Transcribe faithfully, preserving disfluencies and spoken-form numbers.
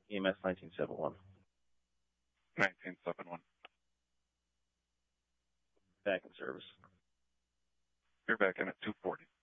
E M S nineteen seventy-one. nineteen seventy-one. Back in service. You're back in at two forty.